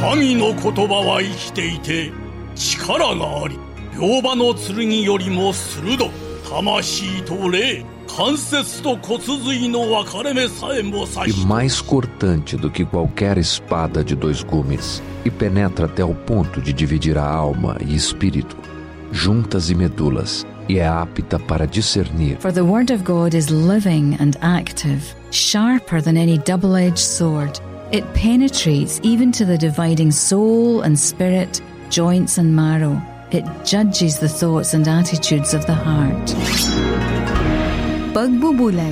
神の言葉は生きていて力があり、両刃の剣よりも鋭く、魂と霊、関節と骨髄の分かれ目さえも刺して。 E mais cortante do que qualquer espada de 2 gumes, e penetra até o ponto de dividir a alma e espírito, juntas e medulas, e é apta para discernir. For the word of God is living and active, sharper than any double-edged sword. It penetrates even to the dividing soul and spirit, joints and marrow. It judges the thoughts and attitudes of the heart. Pagbubulay.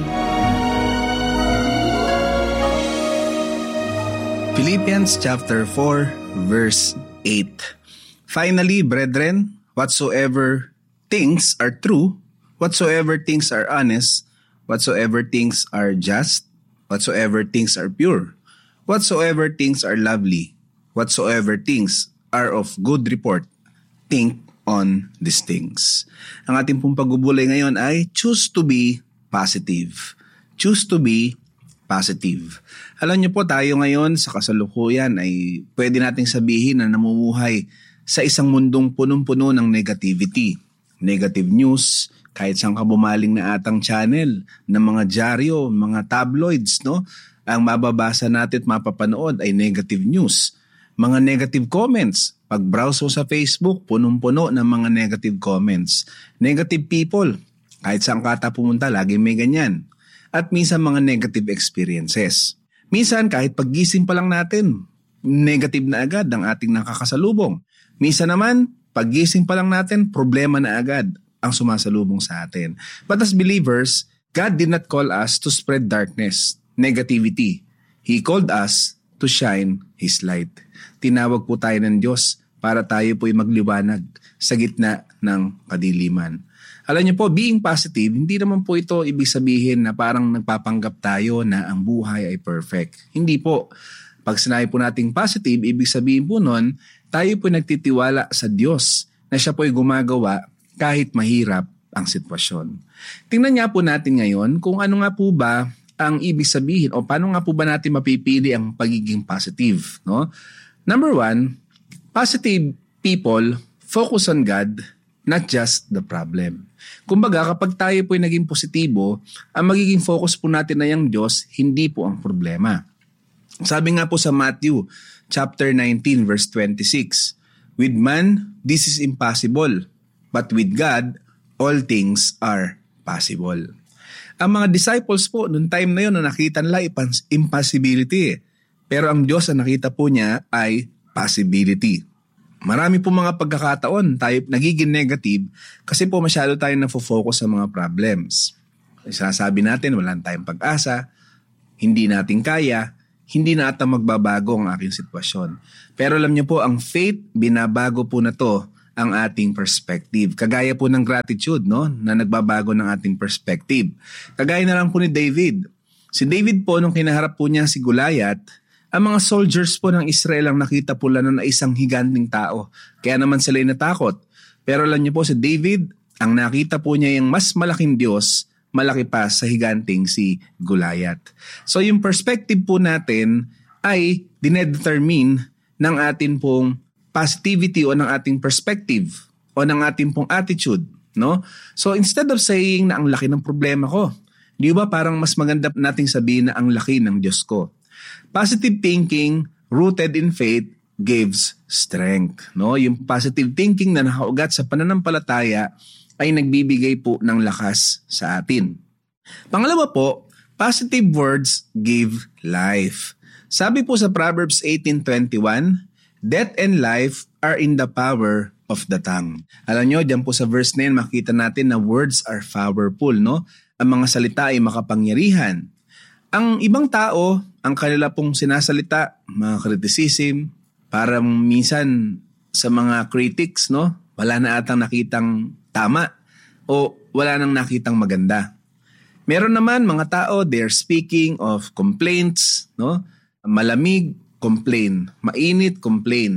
Philippians chapter 4, verse 8. Finally, brethren, whatsoever things are true, whatsoever things are honest, whatsoever things are just, whatsoever things are pure, whatsoever things are lovely, whatsoever things are of good report, think on these things. Ang ating pong pagbubulay ngayon ay choose to be positive. Choose to be positive. Alam niyo po, tayo ngayon sa kasalukuyan ay pwede nating sabihin na namumuhay sa isang mundong punong-puno ng negativity. Negative news, kahit saan ka bumaling na atang channel, ng mga dyaryo, mga tabloids, no? Ang mababasa natin at mapapanood ay negative news. Mga negative comments. Pag-browse mo sa Facebook, punong-puno ng mga negative comments. Negative people. Kahit saan ka pumunta, lagi may ganyan. At minsan mga negative experiences. Minsan kahit paggising pa lang natin, negative na agad ang ating nakakasalubong. Minsan naman, paggising pa lang natin, problema na agad ang sumasalubong sa atin. But as believers, God did not call us to spread darkness, negativity. He called us to shine His light. Tinawag po tayo ng Diyos para tayo po'y magliwanag sa gitna ng kadiliman. Alam niyo po, being positive, hindi naman po ito ibig sabihin na parang nagpapanggap tayo na ang buhay ay perfect. Hindi po. Pag sinabi po nating positive, ibig sabihin po nun, tayo po'y nagtitiwala sa Diyos na siya po'y gumagawa kahit mahirap ang sitwasyon. Tingnan nga po natin ngayon kung ano nga po ba ang ibig sabihin o paano nga po ba natin mapipili ang pagiging positive, no? Number 1, positive people focus on God, not just the problem. Kumbaga, kapag tayo po'y naging positibo, ang magiging focus po natin na yung Diyos, hindi po ang problema. Sabi nga po sa Matthew chapter 19 verse 26, with man, this is impossible, but with God, all things are possible. Ang mga disciples po, noong time na yun, na nakita nila impossibility. Pero ang Diyos ang nakita po niya ay possibility. Marami po mga pagkakataon tayo nagiging negative kasi po masyado tayo nafo-focus sa mga problems. Sasabi natin wala tayong pag-asa, hindi natin kaya, hindi na ata magbabago ang aking sitwasyon. Pero alam niyo po, ang faith, binabago po na to ang ating perspective. Kagaya po ng gratitude, no? Na nagbabago ng ating perspective. Kagaya na lang po ni David. Si David po, nung kinaharap po niya si Goliath, ang mga soldiers po ng Israel ang nakita po lang na isang higanting tao. Kaya naman sila natakot. Pero alam niyo po, si David, ang nakita po niya yung mas malaking Diyos, malaki pa sa higanting si Goliath. So yung perspective po natin ay dinedetermine ng atin pong positivity o ng ating perspective o ng ating pong attitude, no? So instead of saying na ang laki ng problema ko, di ba parang mas maganda nating sabihin na ang laki ng Diyos ko. Positive thinking rooted in faith gives strength, no? Yung positive thinking na nakaugat sa pananampalataya ay nagbibigay po ng lakas sa atin. Pangalawa po, positive words give life. Sabi po sa Proverbs 18:21, death and life are in the power of the tongue. Alam nyo, dyan po sa verse na yun, makita natin na words are powerful, no? Ang mga salita ay makapangyarihan. Ang ibang tao, ang kanila pong sinasalita, mga criticism, parang minsan sa mga critics, no? Wala na atang nakitang tama o wala nang nakitang maganda. Meron naman mga tao, they're speaking of complaints, no? Malamig, complain. Mainit, complain.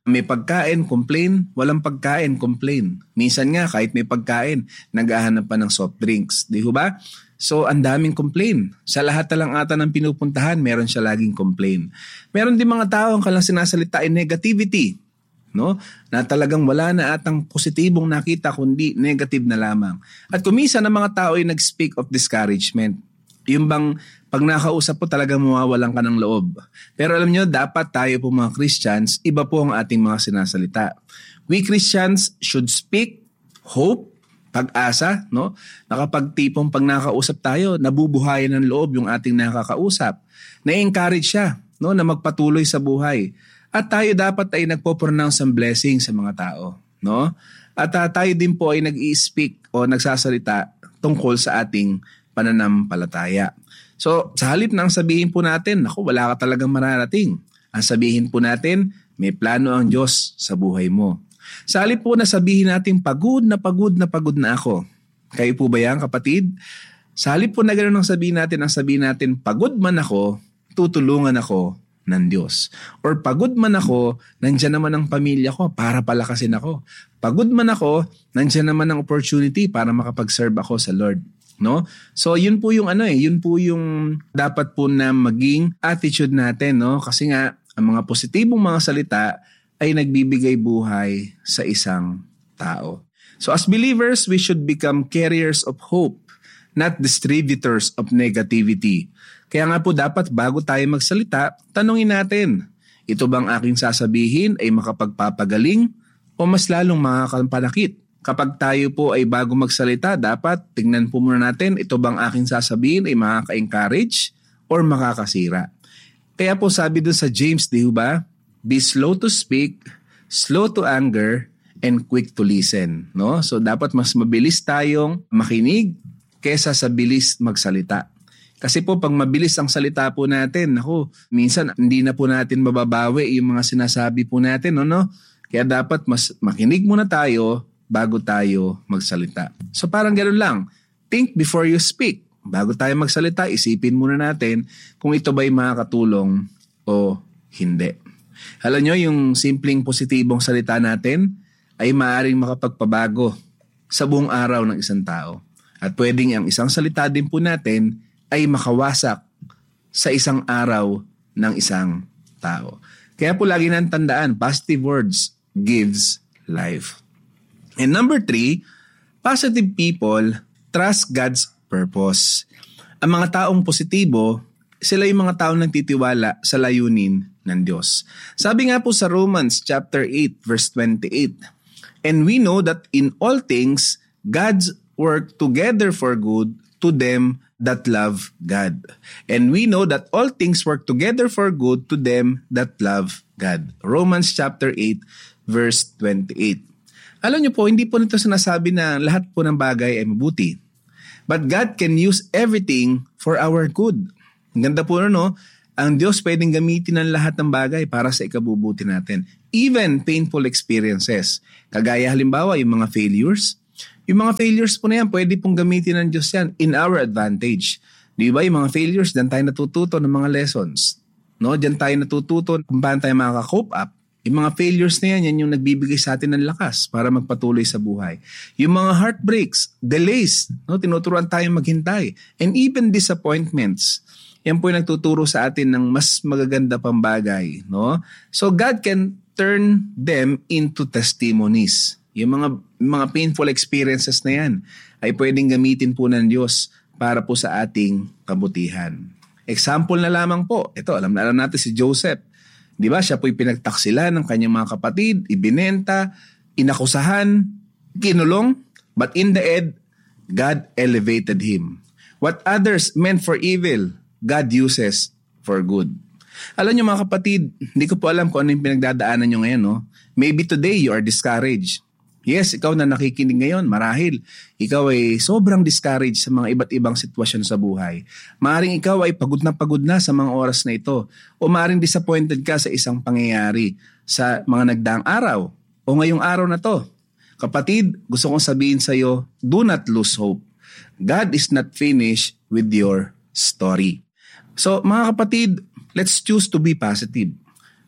May pagkain, complain. Walang pagkain, complain. Minsan nga, kahit may pagkain, naghahanap pa ng soft drinks. Di ba? So, ang daming complain. Sa lahat na lang ata ng pinupuntahan, meron siya laging complain. Meron din mga tao ang kalang sinasalita ay negativity. No? Na talagang wala na atang positibong nakita, kundi negative na lamang. At kuminsan ang mga tao ay nag-speak of discouragement. Yung bang pag nakausap po talagang mawawalan ka ng loob. Pero alam nyo, dapat tayo po mga Christians, iba po ang ating mga sinasalita. We Christians should speak hope, pag-asa, no? Nakapag tipong pag nakausap tayo, nabubuhayan ng loob yung ating nakakausap. Na-encourage siya, no? Na magpatuloy sa buhay. At tayo dapat ay nagpo-pronounce ng blessing sa mga tao, no? At tayo din po ay nag-i-speak o nagsasalita tungkol sa ating pananampalataya. So, sa halip na ang sabihin po natin, naku, wala ka talagang mararating. Ang sabihin po natin, may plano ang Diyos sa buhay mo. Sa halip po na sabihin natin, pagod na ako. Kayo po ba yan, kapatid? Sa halip po na gano'n ang sabihin natin, pagod man ako, tutulungan ako ng Diyos. Or pagod man ako, nandyan naman ang pamilya ko para palakasin ako. Pagod man ako, nandyan naman ang opportunity para makapag-serve ako sa Lord. No? So yun po yung yun po yung dapat po na maging attitude natin, no? Kasi nga ang mga positibong mga salita ay nagbibigay buhay sa isang tao. So as believers, we should become carriers of hope, not distributors of negativity. Kaya nga po dapat bago tayo magsalita, tanungin natin, ito bang aking sasabihin ay makapagpapagaling o mas lalong makakapanakit? Kapag tayo po ay bago magsalita, dapat tingnan po muna natin, ito bang aking sasabihin ay makaka-encourage or makakasira. Kaya po sabi dun sa James, di ba? Be slow to speak, slow to anger, and quick to listen. No? So dapat mas mabilis tayong makinig kesa sa bilis magsalita. Kasi po pag mabilis ang salita po natin, minsan hindi na po natin mababawi yung mga sinasabi po natin. No? Kaya dapat mas makinig muna tayo bago tayo magsalita. So parang gano'n lang. Think before you speak. Bago tayo magsalita, isipin muna natin kung ito ba'y makakatulong o hindi. Alam nyo, yung simpleng positibong salita natin ay maaaring makapagpabago sa buong araw ng isang tao. At pwedeng ang isang salita din po natin ay makawasak sa isang araw ng isang tao. Kaya po lagi nang tandaan, positive words gives life. And number 3, positive people trust God's purpose. Ang mga taong positibo, sila yung mga taong nagtitiwala sa layunin ng Diyos. Sabi nga po sa Romans chapter 8 verse 28, and we know that in all things, God's work together for good to them that love God. And we know that all things work together for good to them that love God. Romans chapter 8 verse 28. Alam niyo po, hindi po nito sinasabi na lahat po ng bagay ay mabuti. But God can use everything for our good. Ang ganda po no? Ang Diyos pwedeng gamitin ng lahat ng bagay para sa ikabubuti natin. Even painful experiences. Kagaya halimbawa yung mga failures. Yung mga failures po na yan, pwede pong gamitin ng Diyos yan in our advantage. Di ba yung mga failures, diyan tayo natututo ng mga lessons. No? Diyan tayo natututo kung paano tayo makaka-cope up. Yung mga failures na yan yung nagbibigay sa atin ng lakas para magpatuloy sa buhay. Yung mga heartbreaks, delays, no? Tinuturuan tayong maghintay. And even disappointments, yan po yung nagtuturo sa atin ng mas magaganda pang bagay. No? So God can turn them into testimonies. Yung mga painful experiences na yan ay pwedeng gamitin po ng Diyos para po sa ating kabutihan. Example na lamang po, ito alam na natin si Joseph. Di ba? Siya po'y pinagtaksila ng kanyang mga kapatid, ibinenta, inakusahan, kinulong, but in the end, God elevated him. What others meant for evil, God uses for good. Alam niyo mga kapatid, hindi ko po alam kung ano yung pinagdadaanan niyo ngayon. No? Maybe today you are discouraged. Yes, ikaw na nakikinig ngayon, marahil ikaw ay sobrang discouraged sa mga iba't ibang sitwasyon sa buhay. Maaaring ikaw ay pagod na sa mga oras na ito. O maaaring disappointed ka sa isang pangyayari sa mga nagdaang araw o ngayong araw na to. Kapatid, gusto kong sabihin sa iyo, do not lose hope. God is not finished with your story. So mga kapatid, let's choose to be positive.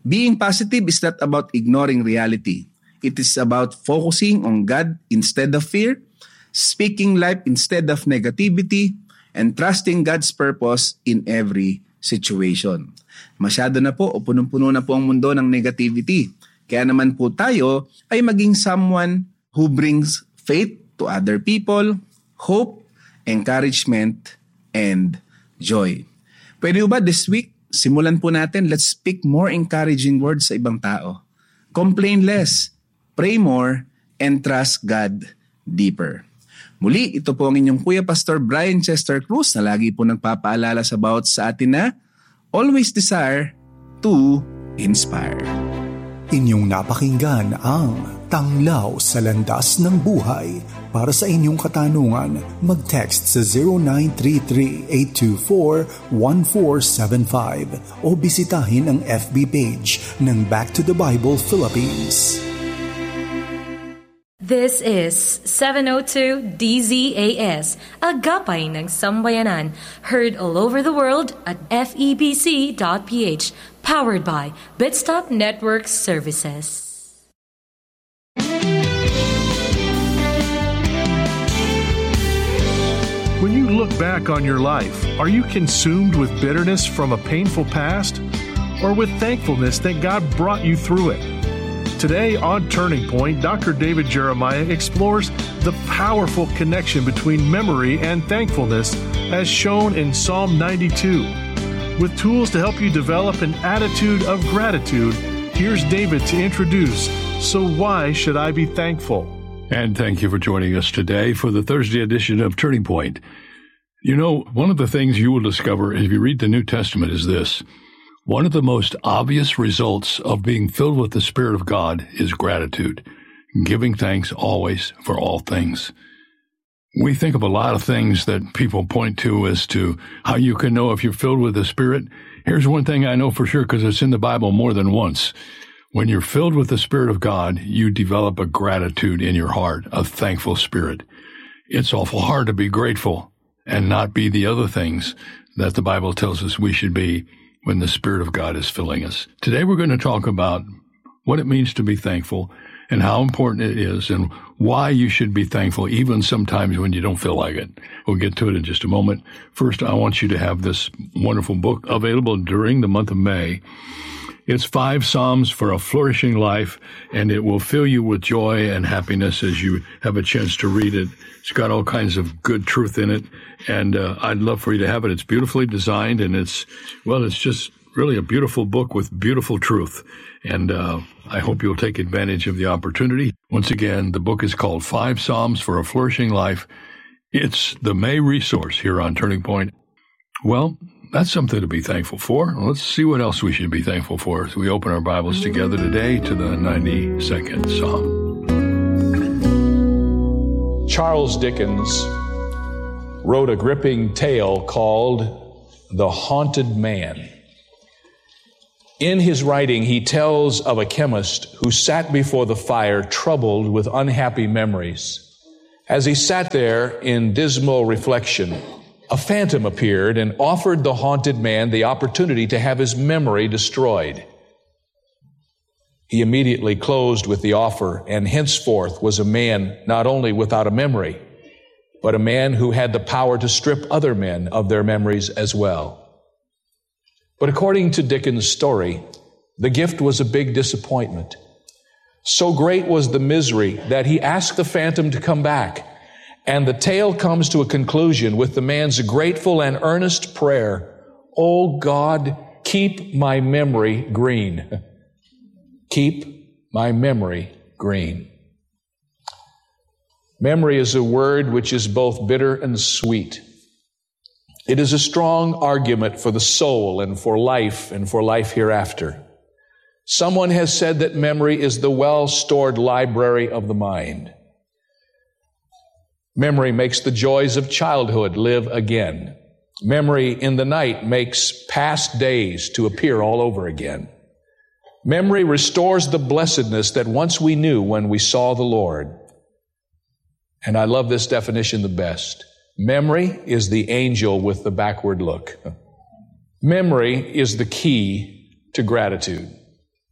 Being positive is not about ignoring reality. It is about focusing on God instead of fear, speaking life instead of negativity, and trusting God's purpose in every situation. Masyado na po o punong-puno na po ang mundo ng negativity. Kaya naman po tayo ay maging someone who brings faith to other people, hope, encouragement, and joy. Pwede ba this week, simulan po natin, let's speak more encouraging words sa ibang tao. Complain less, pray more, and trust God deeper. Muli, ito po ang inyong Kuya Pastor Brian Chester Cruz na lagi po nagpapaalala sa atin na always desire to inspire. Inyong napakinggan ang Tanglaw sa Landas ng Buhay. Para sa inyong katanungan, mag-text sa 0933-824-1475 o bisitahin ang FB page ng Back to the Bible Philippines. This is 702 DZAS, Agapay ng Sambayanan, heard all over the world at febc.ph, powered by Bitstop Network Services. When you look back on your life, are you consumed with bitterness from a painful past, or with thankfulness that God brought you through it? Today on Turning Point, Dr. David Jeremiah explores the powerful connection between memory and thankfulness as shown in Psalm 92. With tools to help you develop an attitude of gratitude, here's David to introduce So Why Should I Be Thankful? And thank you for joining us today for the Thursday edition of Turning Point. You know, one of the things you will discover if you read the New Testament is this. One of the most obvious results of being filled with the Spirit of God is gratitude, giving thanks always for all things. We think of a lot of things that people point to as to how you can know if you're filled with the Spirit. Here's one thing I know for sure because it's in the Bible more than once. When you're filled with the Spirit of God, you develop a gratitude in your heart, a thankful spirit. It's awful hard to be grateful and not be the other things that the Bible tells us we should be when the Spirit of God is filling us. Today we're going to talk about what it means to be thankful and how important it is and why you should be thankful even sometimes when you don't feel like it. We'll get to it in just a moment. First, I want you to have this wonderful book available during the month of May. It's 5 Psalms for a Flourishing Life, and it will fill you with joy and happiness as you have a chance to read it. It's got all kinds of good truth in it, and I'd love for you to have it. It's beautifully designed, and it's just really a beautiful book with beautiful truth, and I hope you'll take advantage of the opportunity. Once again, the book is called 5 Psalms for a Flourishing Life. It's the May resource here on Turning Point. Well, that's something to be thankful for. Let's see what else we should be thankful for as we open our Bibles together today to the 92nd Psalm. Charles Dickens wrote a gripping tale called The Haunted Man. In his writing, he tells of a chemist who sat before the fire troubled with unhappy memories. As he sat there in dismal reflection, a phantom appeared and offered the haunted man the opportunity to have his memory destroyed. He immediately closed with the offer and henceforth was a man not only without a memory, but a man who had the power to strip other men of their memories as well. But according to Dickens' story, the gift was a big disappointment. So great was the misery that he asked the phantom to come back. And the tale comes to a conclusion with the man's grateful and earnest prayer, "Oh God, keep my memory green." Keep my memory green. Memory is a word which is both bitter and sweet. It is a strong argument for the soul and for life hereafter. Someone has said that memory is the well-stored library of the mind. Memory makes the joys of childhood live again. Memory in the night makes past days to appear all over again. Memory restores the blessedness that once we knew when we saw the Lord. And I love this definition the best. Memory is the angel with the backward look. Memory is the key to gratitude.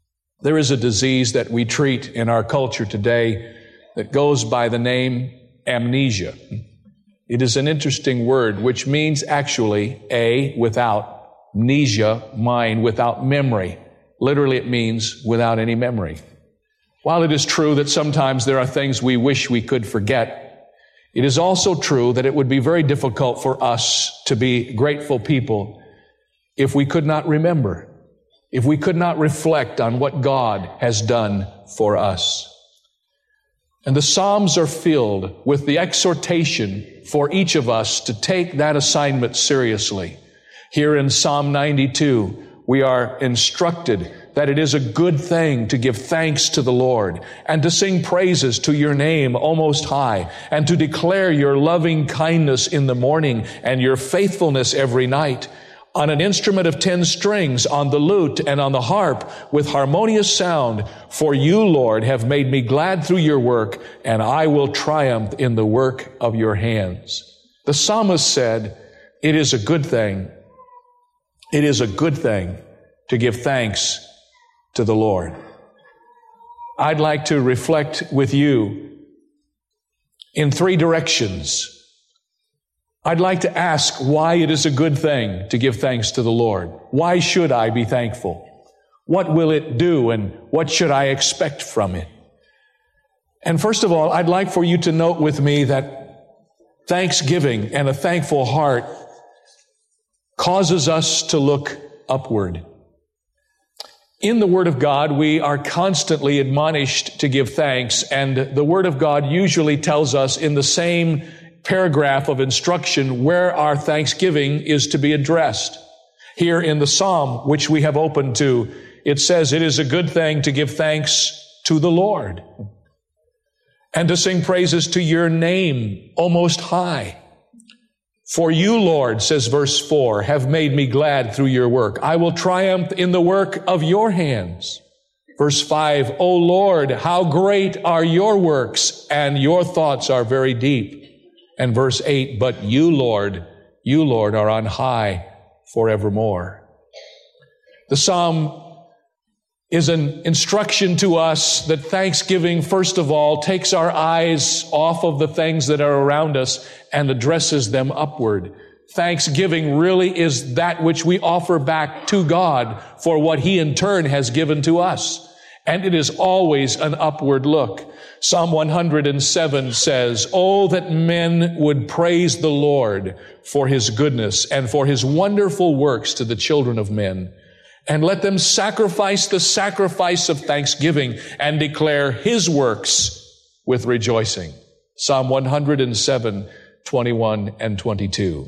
There is a disease that we treat in our culture today that goes by the name amnesia. It is an interesting word, which means actually without, amnesia, mind, without memory. Literally, it means without any memory. While it is true that sometimes there are things we wish we could forget, it is also true that it would be very difficult for us to be grateful people if we could not remember, if we could not reflect on what God has done for us. And the Psalms are filled with the exhortation for each of us to take that assignment seriously. Here in Psalm 92, we are instructed that it is a good thing to give thanks to the Lord and to sing praises to your name, O Most High, and to declare your loving kindness in the morning and your faithfulness every night. On an instrument of 10 strings, on the lute and on the harp with harmonious sound. For you, Lord, have made me glad through your work, and I will triumph in the work of your hands. The psalmist said, it is a good thing. It is a good thing to give thanks to the Lord. I'd like to reflect with you in 3 directions. I'd like to ask why it is a good thing to give thanks to the Lord. Why should I be thankful? What will it do, and what should I expect from it? And first of all, I'd like for you to note with me that thanksgiving and a thankful heart causes us to look upward. In the Word of God, we are constantly admonished to give thanks, and the Word of God usually tells us in the same paragraph of instruction where our thanksgiving is to be addressed. Here in the Psalm, which we have opened to, it says, it is a good thing to give thanks to the Lord and to sing praises to your name, O Most High. For you, Lord, says verse 4, have made me glad through your work. I will triumph in the work of your hands. Verse 5, O Lord, how great are your works, and your thoughts are very deep. And verse 8, but you, Lord, are on high forevermore. The psalm is an instruction to us that thanksgiving, first of all, takes our eyes off of the things that are around us and addresses them upward. Thanksgiving really is that which we offer back to God for what He in turn has given to us. And it is always an upward look. Psalm 107 says, oh, that men would praise the Lord for His goodness and for His wonderful works to the children of men. And let them sacrifice the sacrifice of thanksgiving and declare His works with rejoicing. Psalm 107, 21 and 22.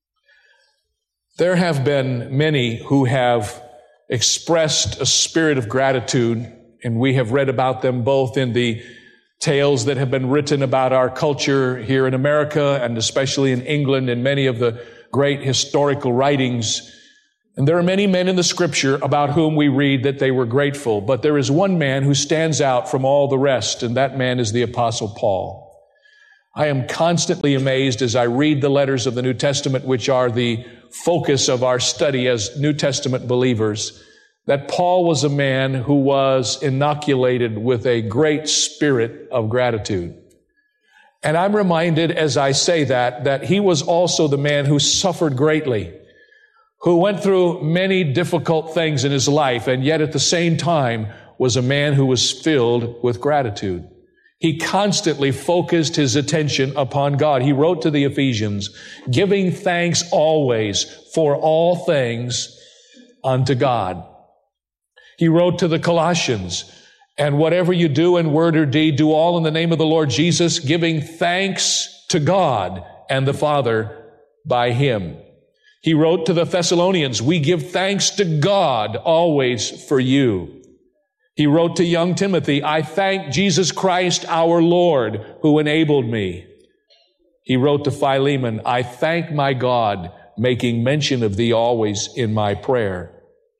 There have been many who have expressed a spirit of gratitude, and we have read about them both in the tales that have been written about our culture here in America and especially in England and many of the great historical writings. And there are many men in the Scripture about whom we read that they were grateful, but there is one man who stands out from all the rest, and that man is the Apostle Paul. I am constantly amazed as I read the letters of the New Testament, which are the focus of our study as New Testament believers, that Paul was a man who was inoculated with a great spirit of gratitude. And I'm reminded as I say that he was also the man who suffered greatly, who went through many difficult things in his life, and yet at the same time was a man who was filled with gratitude. He constantly focused his attention upon God. He wrote to the Ephesians, giving thanks always for all things unto God. He wrote to the Colossians, and whatever you do in word or deed, do all in the name of the Lord Jesus, giving thanks to God and the Father by Him. He wrote to the Thessalonians, we give thanks to God always for you. He wrote to young Timothy, I thank Jesus Christ our Lord who enabled me. He wrote to Philemon, I thank my God, making mention of thee always in my prayer.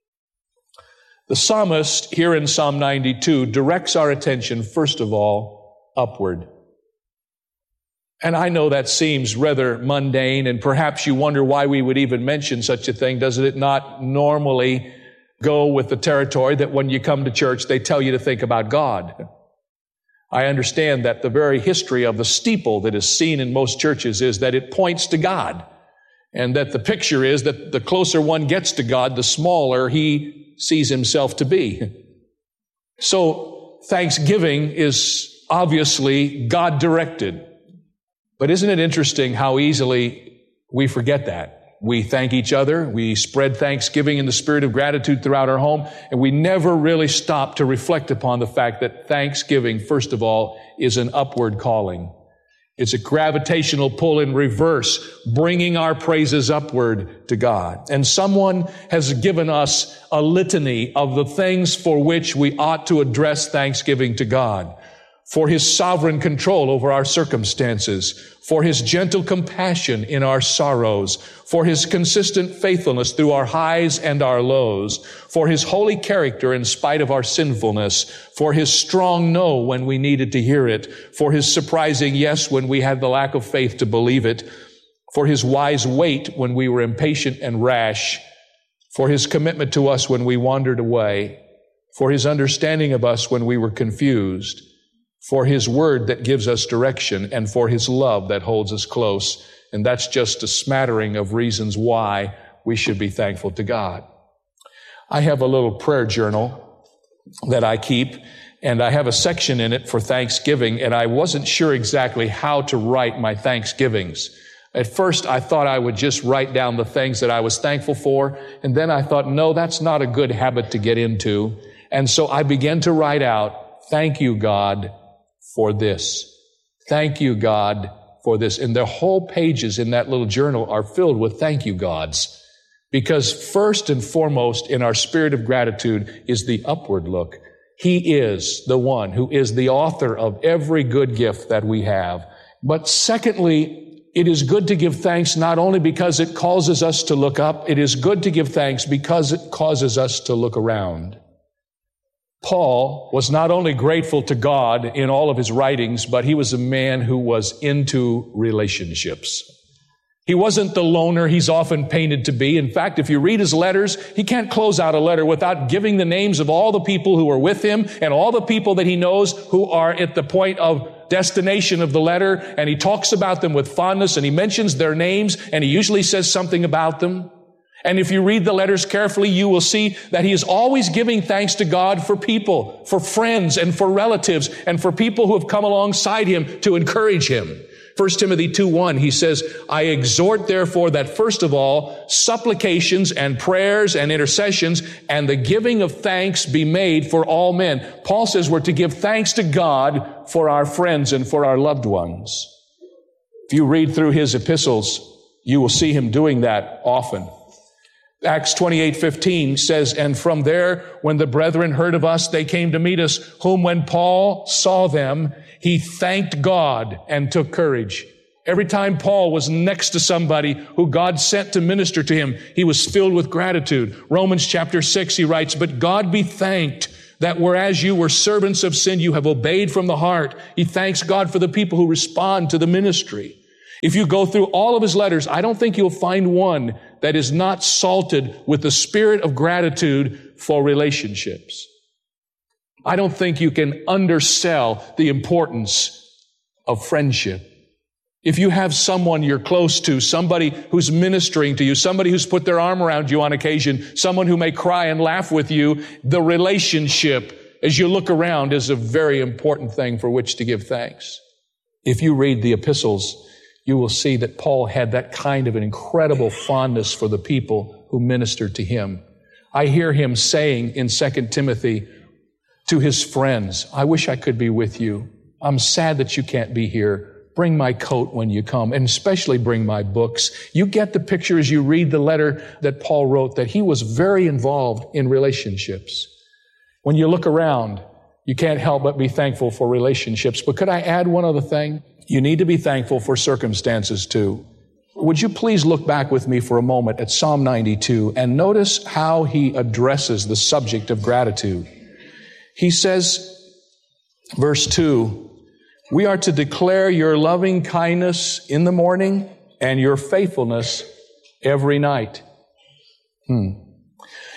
The psalmist here in Psalm 92 directs our attention, first of all, upward. And I know that seems rather mundane, and perhaps you wonder why we would even mention such a thing. Does it not normally go with the territory that when you come to church, they tell you to think about God. I understand that the very history of the steeple that is seen in most churches is that it points to God, and that the picture is that the closer one gets to God, the smaller he sees himself to be. So Thanksgiving is obviously God-directed. But isn't it interesting how easily we forget that? We thank each other, we spread thanksgiving in the spirit of gratitude throughout our home, and we never really stop to reflect upon the fact that thanksgiving, first of all, is an upward calling. It's a gravitational pull in reverse, bringing our praises upward to God. And someone has given us a litany of the things for which we ought to address thanksgiving to God. For His sovereign control over our circumstances, for His gentle compassion in our sorrows, for His consistent faithfulness through our highs and our lows, for His holy character in spite of our sinfulness, for His strong no when we needed to hear it, for His surprising yes when we had the lack of faith to believe it, for His wise wait when we were impatient and rash, for His commitment to us when we wandered away, for His understanding of us when we were confused, for His word that gives us direction, and for His love that holds us close. And that's just a smattering of reasons why we should be thankful to God. I have a little prayer journal that I keep, and I have a section in it for Thanksgiving, and I wasn't sure exactly how to write my Thanksgivings. At first, I thought I would just write down the things that I was thankful for, and then I thought, no, that's not a good habit to get into. And so I began to write out, thank you, God, for this. Thank you, God, for this. And the whole pages in that little journal are filled with thank you, Gods. Because first and foremost in our spirit of gratitude is the upward look. He is the one who is the author of every good gift that we have. But secondly, it is good to give thanks not only because it causes us to look up, it is good to give thanks because it causes us to look around. Paul was not only grateful to God in all of his writings, but he was a man who was into relationships. He wasn't the loner he's often painted to be. In fact, if you read his letters, he can't close out a letter without giving the names of all the people who are with him and all the people that he knows who are at the point of destination of the letter. And he talks about them with fondness, and he mentions their names, and he usually says something about them. And if you read the letters carefully, you will see that he is always giving thanks to God for people, for friends, and for relatives, and for people who have come alongside him to encourage him. 1 Timothy 2:1, he says, I exhort therefore that first of all, supplications and prayers and intercessions and the giving of thanks be made for all men. Paul says we're to give thanks to God for our friends and for our loved ones. If you read through his epistles, you will see him doing that often. Acts 28:15 says, and from there, when the brethren heard of us, they came to meet us, whom when Paul saw them, he thanked God and took courage. Every time Paul was next to somebody who God sent to minister to him, he was filled with gratitude. Romans chapter 6, he writes, but God be thanked that whereas you were servants of sin, you have obeyed from the heart. He thanks God for the people who respond to the ministry. If you go through all of his letters, I don't think you'll find one that is not salted with the spirit of gratitude for relationships. I don't think you can undersell the importance of friendship. If you have someone you're close to, somebody who's ministering to you, somebody who's put their arm around you on occasion, someone who may cry and laugh with you, the relationship, as you look around, is a very important thing for which to give thanks. If you read the epistles, you will see that Paul had that kind of an incredible fondness for the people who ministered to him. I hear him saying in 2 Timothy to his friends, I wish I could be with you. I'm sad that you can't be here. Bring my coat when you come, and especially bring my books. You get the picture as you read the letter that Paul wrote that he was very involved in relationships. When you look around, you can't help but be thankful for relationships. But could I add one other thing? You need to be thankful for circumstances too. Would you please look back with me for a moment at Psalm 92 and notice how he addresses the subject of gratitude. He says, verse 2, we are to declare your loving kindness in the morning and your faithfulness every night.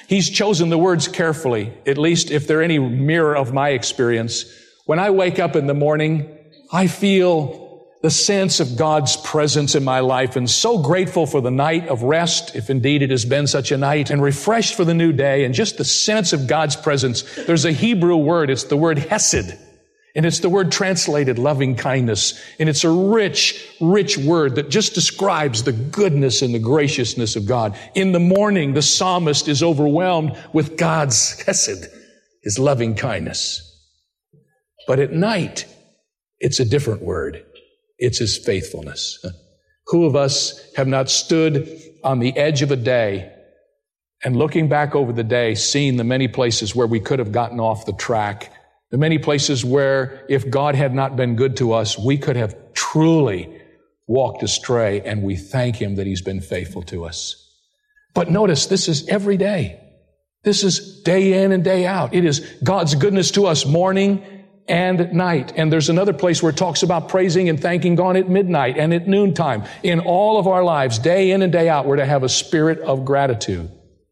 He's chosen the words carefully, at least if they're any mirror of my experience. When I wake up in the morning, I feel the sense of God's presence in my life, and so grateful for the night of rest, if indeed it has been such a night, and refreshed for the new day, and just the sense of God's presence. There's a Hebrew word, it's the word hesed, and it's the word translated loving kindness, and it's a rich, rich word that just describes the goodness and the graciousness of God. In the morning, the psalmist is overwhelmed with God's hesed, His loving kindness. But at night, it's a different word. It's His faithfulness. Who of us have not stood on the edge of a day and looking back over the day, seen the many places where we could have gotten off the track, the many places where if God had not been good to us, we could have truly walked astray, and we thank Him that He's been faithful to us. But notice, this is every day. This is day in and day out. It is God's goodness to us morning and night. And there's another place where it talks about praising and thanking God at midnight and at noontime. In all of our lives, day in and day out, we're to have a spirit of gratitude,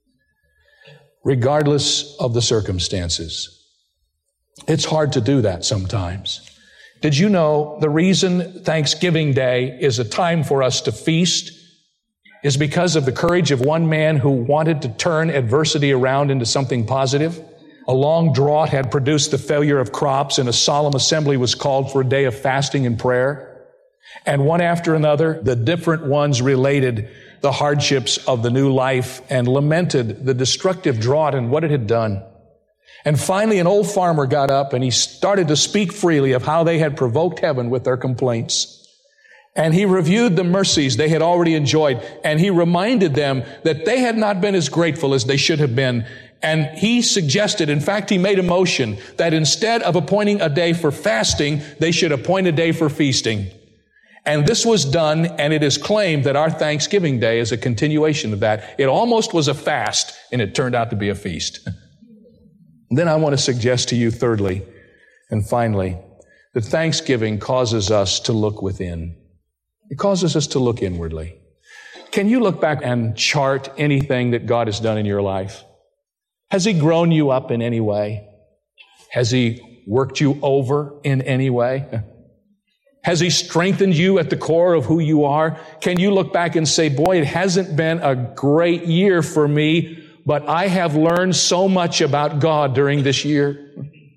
regardless of the circumstances. It's hard to do that sometimes. Did you know the reason Thanksgiving Day is a time for us to feast is because of the courage of one man who wanted to turn adversity around into something positive? A long drought had produced the failure of crops, and a solemn assembly was called for a day of fasting and prayer. And one after another, the different ones related the hardships of the new life and lamented the destructive drought and what it had done. And finally, an old farmer got up and he started to speak freely of how they had provoked heaven with their complaints. And he reviewed the mercies they had already enjoyed, and he reminded them that they had not been as grateful as they should have been. And he suggested, in fact, he made a motion that instead of appointing a day for fasting, they should appoint a day for feasting. And this was done, and it is claimed that our Thanksgiving Day is a continuation of that. It almost was a fast, and it turned out to be a feast. Then I want to suggest to you, thirdly and finally, that Thanksgiving causes us to look within. It causes us to look inwardly. Can you look back and chart anything that God has done in your life? Has He grown you up in any way? Has He worked you over in any way? Has He strengthened you at the core of who you are? Can you look back and say, boy, it hasn't been a great year for me, but I have learned so much about God during this year?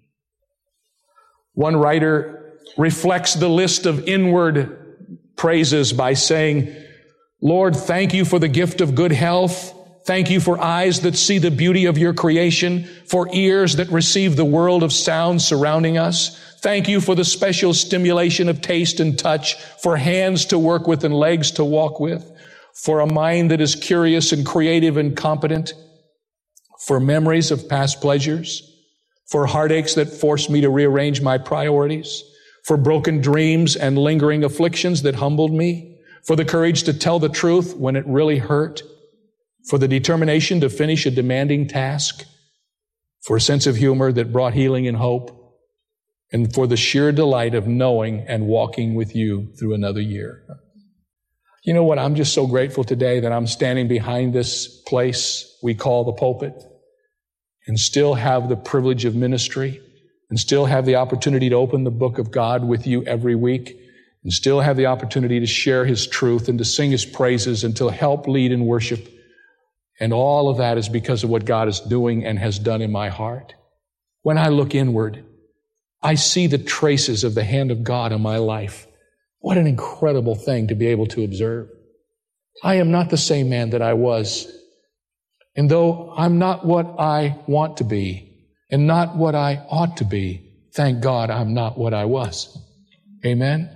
One writer reflects the list of inward praises by saying, Lord, thank you for the gift of good health. Thank you for eyes that see the beauty of your creation, for ears that receive the world of sound surrounding us. Thank you for the special stimulation of taste and touch, for hands to work with and legs to walk with, for a mind that is curious and creative and competent, for memories of past pleasures, for heartaches that forced me to rearrange my priorities, for broken dreams and lingering afflictions that humbled me, for the courage to tell the truth when it really hurt, for the determination to finish a demanding task, for a sense of humor that brought healing and hope, and for the sheer delight of knowing and walking with you through another year. You know what? I'm just so grateful today that I'm standing behind this place we call the pulpit and still have the privilege of ministry and still have the opportunity to open the book of God with you every week and still have the opportunity to share His truth and to sing His praises and to help lead in worship. And all of that is because of what God is doing and has done in my heart. When I look inward, I see the traces of the hand of God in my life. What an incredible thing to be able to observe. I am not the same man that I was. And though I'm not what I want to be and not what I ought to be, thank God I'm not what I was. Amen?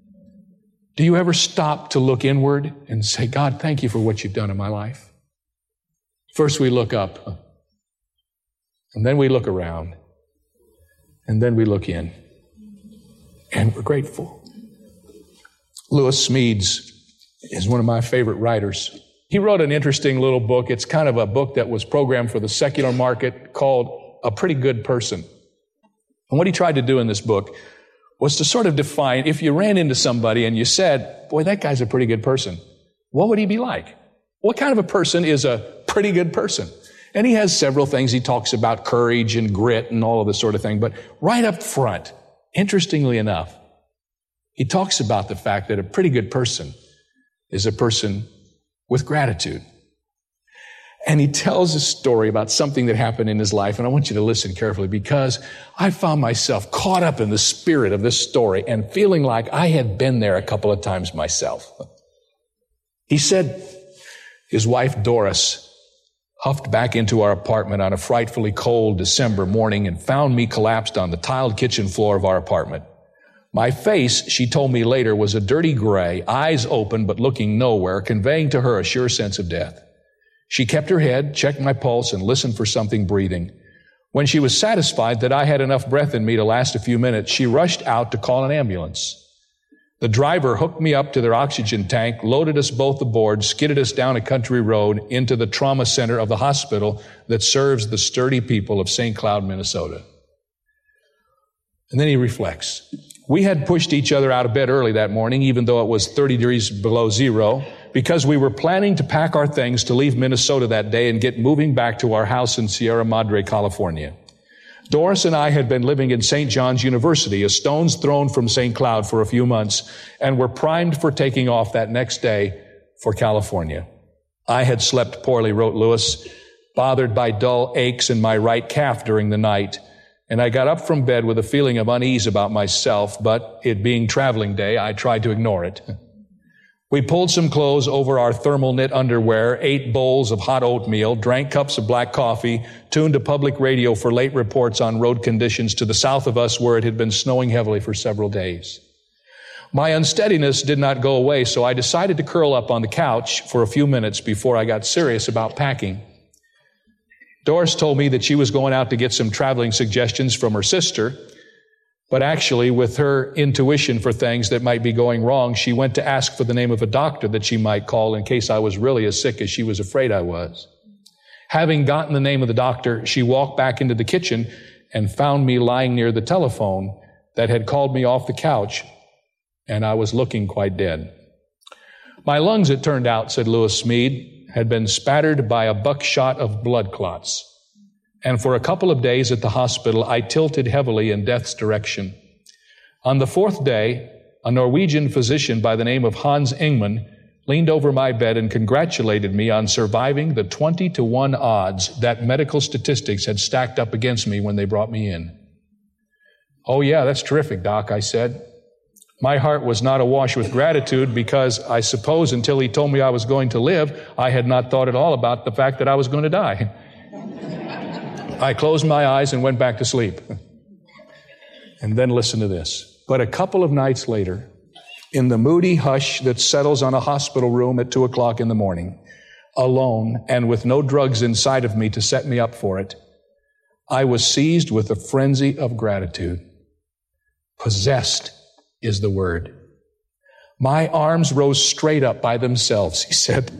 Do you ever stop to look inward and say, God, thank you for what you've done in my life? First we look up, and then we look around, and then we look in, and we're grateful. Lewis Smedes is one of my favorite writers. He wrote an interesting little book. It's kind of a book that was programmed for the secular market called A Pretty Good Person. And what he tried to do in this book was to sort of define, if you ran into somebody and you said, boy, that guy's a pretty good person, what would he be like? What kind of a person is a pretty good person? And he has several things. He talks about courage and grit and all of this sort of thing. But right up front, interestingly enough, he talks about the fact that a pretty good person is a person with gratitude. And he tells a story about something that happened in his life, and I want you to listen carefully because I found myself caught up in the spirit of this story and feeling like I had been there a couple of times myself. He said his wife Doris huffed back into our apartment on a frightfully cold December morning and found me collapsed on the tiled kitchen floor of our apartment. My face, she told me later, was a dirty gray, eyes open but looking nowhere, conveying to her a sure sense of death. She kept her head, checked my pulse, and listened for something breathing. When she was satisfied that I had enough breath in me to last a few minutes, she rushed out to call an ambulance. The driver hooked me up to their oxygen tank, loaded us both aboard, skidded us down a country road into the trauma center of the hospital that serves the sturdy people of St. Cloud, Minnesota. And then he reflects. We had pushed each other out of bed early that morning, even though it was 30 degrees below zero, because we were planning to pack our things to leave Minnesota that day and get moving back to our house in Sierra Madre, California. Doris and I had been living in St. John's University, a stone's throw from St. Cloud, for a few months, and were primed for taking off that next day for California. I had slept poorly, wrote Lewis, bothered by dull aches in my right calf during the night, and I got up from bed with a feeling of unease about myself, but it being traveling day, I tried to ignore it. We pulled some clothes over our thermal knit underwear, ate bowls of hot oatmeal, drank cups of black coffee, tuned to public radio for late reports on road conditions to the south of us where it had been snowing heavily for several days. My unsteadiness did not go away, so I decided to curl up on the couch for a few minutes before I got serious about packing. Doris told me that she was going out to get some traveling suggestions from her sister, but actually, with her intuition for things that might be going wrong, she went to ask for the name of a doctor that she might call in case I was really as sick as she was afraid I was. Having gotten the name of the doctor, she walked back into the kitchen and found me lying near the telephone that had called me off the couch, and I was looking quite dead. My lungs, it turned out, said Lewis Smead, had been spattered by a buckshot of blood clots. And for a couple of days at the hospital, I tilted heavily in death's direction. On the fourth day, a Norwegian physician by the name of Hans Ingman leaned over my bed and congratulated me on surviving the 20-to-1 odds that medical statistics had stacked up against me when they brought me in. Oh yeah, that's terrific, Doc, I said. My heart was not awash with gratitude because I suppose until he told me I was going to live, I had not thought at all about the fact that I was going to die. I closed my eyes and went back to sleep. And then listen to this. But a couple of nights later, in the moody hush that settles on a hospital room at 2 o'clock in the morning, alone and with no drugs inside of me to set me up for it, I was seized with a frenzy of gratitude. Possessed is the word. My arms rose straight up by themselves, he said.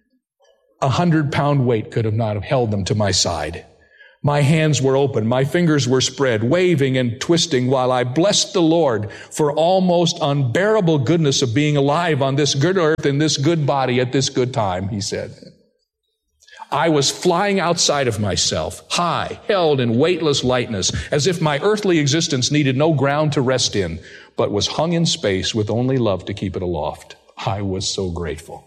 100-pound weight could have not have held them to my side. My hands were open, my fingers were spread, waving and twisting while I blessed the Lord for almost unbearable goodness of being alive on this good earth in this good body at this good time, he said. I was flying outside of myself, high, held in weightless lightness, as if my earthly existence needed no ground to rest in, but was hung in space with only love to keep it aloft. I was so grateful.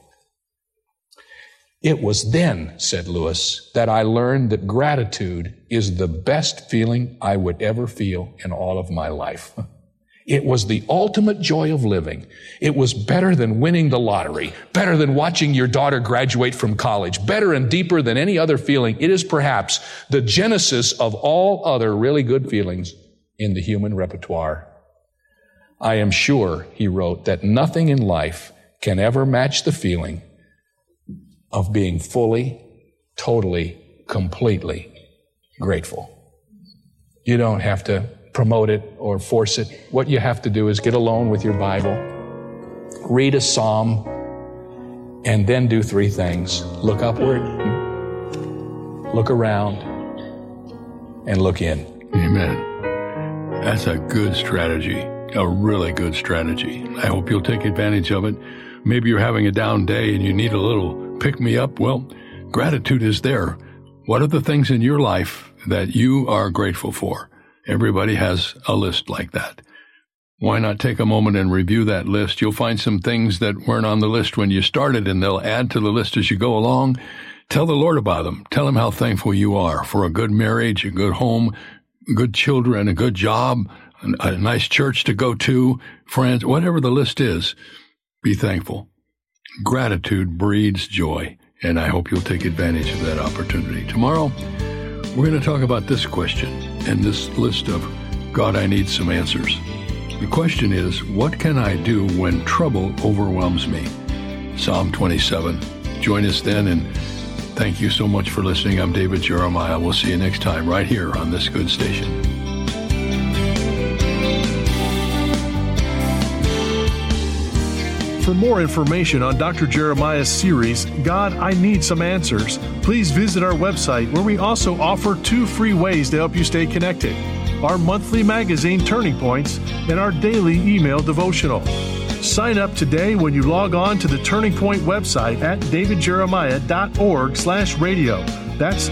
It was then, said Lewis, that I learned that gratitude is the best feeling I would ever feel in all of my life. It was the ultimate joy of living. It was better than winning the lottery, better than watching your daughter graduate from college, better and deeper than any other feeling. It is perhaps the genesis of all other really good feelings in the human repertoire. I am sure, he wrote, that nothing in life can ever match the feeling of being fully, totally, completely grateful. You don't have to promote it or force it. What you have to do is get alone with your Bible, read a psalm, and then do 3 things. Look upward, look around, and look in. Amen. That's a good strategy, a really good strategy. I hope you'll take advantage of it. Maybe you're having a down day and you need a little pick me up. Well, gratitude is there. What are the things in your life that you are grateful for? Everybody has a list like that. Why not take a moment and review that list? You'll find some things that weren't on the list when you started, and they'll add to the list as you go along. Tell the Lord about them. Tell him how thankful you are for a good marriage, a good home, good children, a good job, a nice church to go to, friends, whatever the list is. Be thankful. Gratitude breeds joy, and I hope you'll take advantage of that opportunity. Tomorrow, we're going to talk about this question and this list of, God, I need some answers. The question is, what can I do when trouble overwhelms me? Psalm 27. Join us then, and thank you so much for listening. I'm David Jeremiah. We'll see you next time right here on this good station. For more information on Dr. Jeremiah's series, God, I Need Some Answers, please visit our website, where we also offer 2 free ways to help you stay connected: our monthly magazine, Turning Points, and our daily email devotional. Sign up today when you log on to the Turning Point website at davidjeremiah.org/radio. That's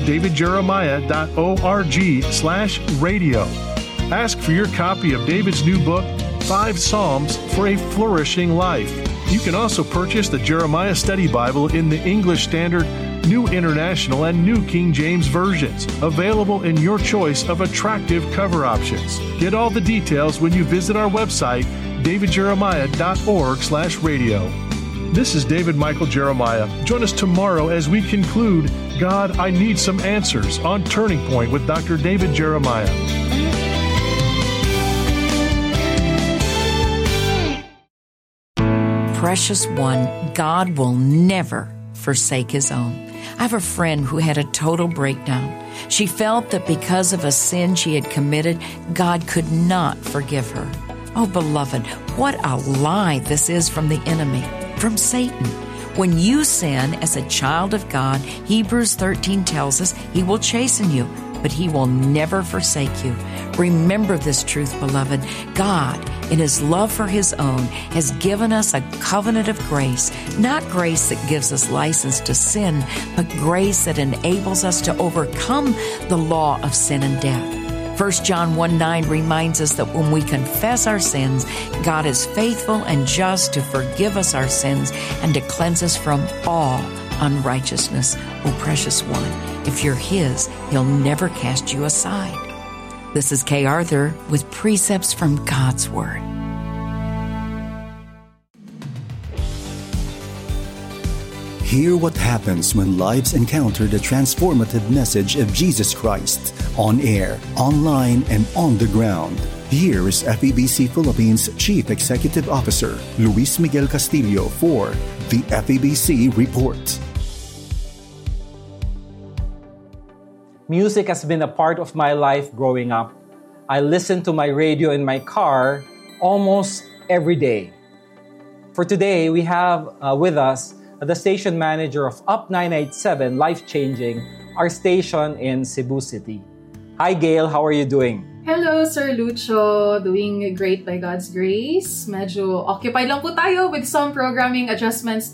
davidjeremiah.org/radio. Ask for your copy of David's new book, 5 Psalms for a Flourishing Life. You can also purchase the Jeremiah Study Bible in the English Standard, New International, and New King James versions, available in your choice of attractive cover options. Get all the details when you visit our website, davidjeremiah.org/radio. This is David Michael Jeremiah. Join us tomorrow as we conclude God, I Need Some Answers on Turning Point with Dr. David Jeremiah. Precious one, God will never forsake his own. I have a friend who had a total breakdown. She felt that because of a sin she had committed, God could not forgive her. Oh, beloved, what a lie this is from the enemy, from Satan. When you sin as a child of God, Hebrews 13 tells us he will chasten you, but he will never forsake you. Remember this truth, beloved. God, in his love for his own, has given us a covenant of grace, not grace that gives us license to sin, but grace that enables us to overcome the law of sin and death. 1 John 1:9 reminds us that when we confess our sins, God is faithful and just to forgive us our sins and to cleanse us from all unrighteousness. Oh, precious one, if you're his, he'll never cast you aside. This is Kay Arthur with Precepts from God's Word. Hear what happens when lives encounter the transformative message of Jesus Christ on air, online, and on the ground. Here is FEBC Philippines Chief Executive Officer Luis Miguel Castillo for the FEBC Report. Music has been a part of my life growing up. I listen to my radio in my car almost every day. For today, we have with us the station manager of Up 987 Life Changing, our station in Cebu City. Hi Gail, how are you doing? Hello Sir Lucho, doing great by God's grace. Medyo occupied lang po tayo with some programming adjustments